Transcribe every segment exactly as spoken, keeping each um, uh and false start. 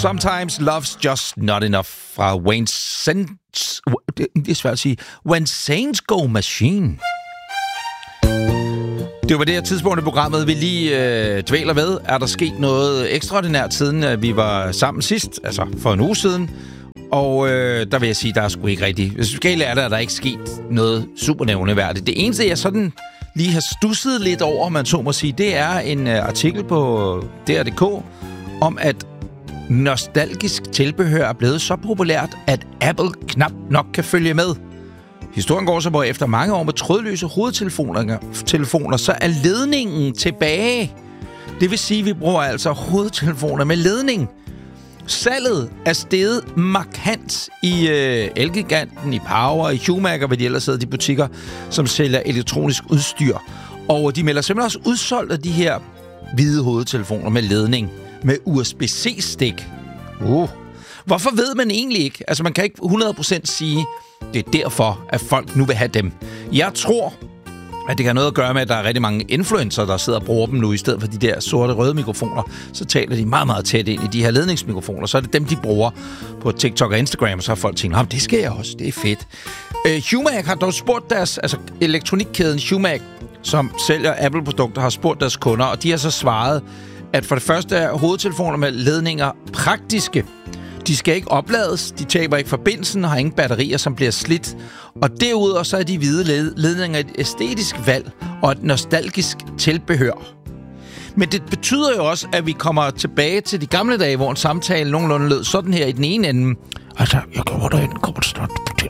Sometimes Love's Just Not Enough fra Wayne Saints... Det er svært at sige. When Saints Go Machine. Det var det her tidspunkt i programmet, vi lige øh, dvæler ved. Er der sket noget ekstraordinært siden, at vi var sammen sidst? Altså for en uge siden. Og øh, der vil jeg sige, der er sgu ikke rigtigt. Hvis vi skal lære det, er der ikke sket noget super nævneværdigt. Det eneste, jeg sådan lige har stusset lidt over, man så må sige, det er en øh, artikel på D R punktum D K om, at nostalgisk tilbehør er blevet så populært, at Apple knap nok kan følge med. Historien går så, hvor efter mange år med trådløse hovedtelefoner, telefoner, så er ledningen tilbage. Det vil sige, at vi bruger altså hovedtelefoner med ledning. Salget er steget markant i øh, Elgiganten, i Power, i Schumacher, hvad de ellers hedder, de butikker, som sælger elektronisk udstyr. Og de melder simpelthen også udsolgt af de her hvide hovedtelefoner med ledning, med U S B C-stik. Uh. Hvorfor ved man egentlig ikke? Altså, man kan ikke hundrede procent sige, det er derfor, at folk nu vil have dem. Jeg tror, at det kan have noget at gøre med, at der er rigtig mange influencer, der sidder og bruger dem nu, i stedet for de der sorte røde mikrofoner. Så taler de meget, meget tæt ind i de her ledningsmikrofoner. Så er det dem, de bruger på TikTok og Instagram, og så har folk tænkt, oh, det skal jeg også, det er fedt. Uh, Schumacher har dog spurgt deres, altså elektronikkæden Schumacher, som sælger Apple-produkter, har spurgt deres kunder, og de har så svaret, at for det første er hovedtelefoner med ledninger praktiske. De skal ikke oplades, de taber ikke forbindelsen og har ingen batterier, som bliver slidt. Og derudover så er de hvide led- ledninger et æstetisk valg og et nostalgisk tilbehør. Men det betyder jo også, at vi kommer tilbage til de gamle dage, hvor en samtale nogenlunde lød sådan her i den ene ende. Altså, jeg går derhen, kommer snart,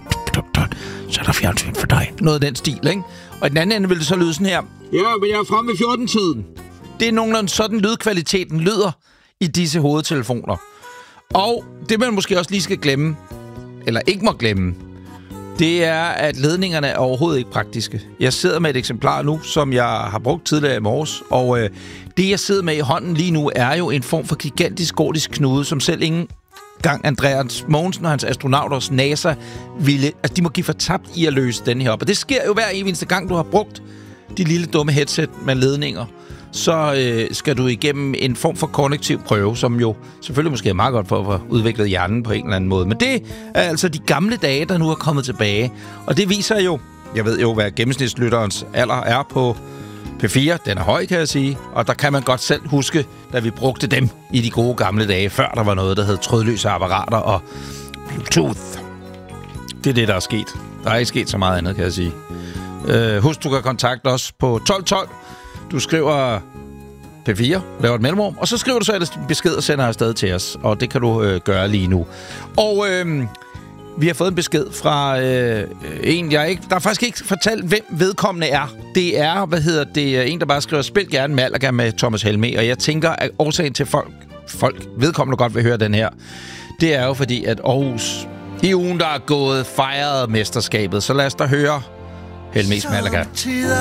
så er der fjernsyn for dig. Noget af den stil, ikke? Og i den anden ende vil det så lyde sådan her. Ja, men jeg er fremme ved fjorten-tiden. Det er nogenlunde sådan, lydkvaliteten lyder i disse hovedtelefoner. Og det, man måske også lige skal glemme, eller ikke må glemme, det er, at ledningerne er overhovedet ikke praktiske. Jeg sidder med et eksemplar nu, som jeg har brugt tidligere i morges, og øh, det, jeg sidder med i hånden lige nu, er jo en form for gigantisk gordisk knude, som selv ingen gang Andreas Mogensen og hans astronauters NASA ville... Altså, de må give for tabt i at løse den her op. Og det sker jo hver eneste gang, du har brugt de lille dumme headset med ledninger. Så øh, skal du igennem en form for kognitiv prøve, som jo selvfølgelig måske er meget godt for at få udviklet hjernen på en eller anden måde. Men det er altså de gamle dage, der nu er kommet tilbage. Og det viser jo, jeg ved jo, hvad gennemsnitslytterens alder er på P fire. Den er høj, kan jeg sige. Og der kan man godt selv huske, da vi brugte dem i de gode gamle dage, før der var noget, der hed trådløse apparater og Bluetooth. Det er det, der er sket. Der er ikke sket så meget andet, kan jeg sige. Øh, husk, du kan kontakte os på tolv tolv. Du skriver P fire, laver et mellemrum, og så skriver du så ellers en besked og sender afsted til os. Og det kan du øh, gøre lige nu. Og øh, vi har fået en besked fra øh, en, jeg ikke... Der er faktisk ikke fortalt, hvem vedkommende er. Det er, hvad hedder det, en, der bare skriver, spil gerne med Malaga med Thomas Helmé. Og jeg tænker, at årsagen til folk, folk vedkommende godt vil høre den her, det er jo fordi, at Aarhus i ugen, der er gået, fejrede mesterskabet. Så lad os da høre Helmés Malaga.